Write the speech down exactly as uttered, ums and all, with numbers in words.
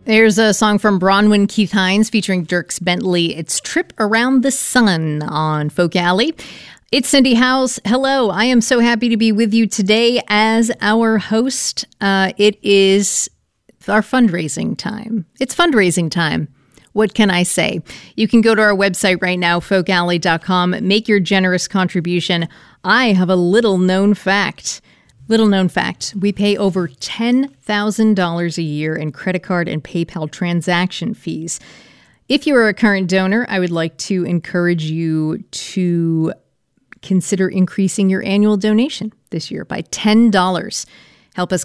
There's a song from Bronwyn Keith Hines featuring Dierks Bentley. It's Trip Around the Sun on Folk Alley. It's Cindy House. Hello. I am so happy to be with you today as our host. Uh, it is our fundraising time. It's fundraising time. What can I say? You can go to our website right now, folk alley dot com. Make your generous contribution. I have a little known fact. Little known fact. We pay over ten thousand dollars a year in credit card and PayPal transaction fees. If you are a current donor, I would like to encourage you to consider increasing your annual donation this year by ten dollars. Help us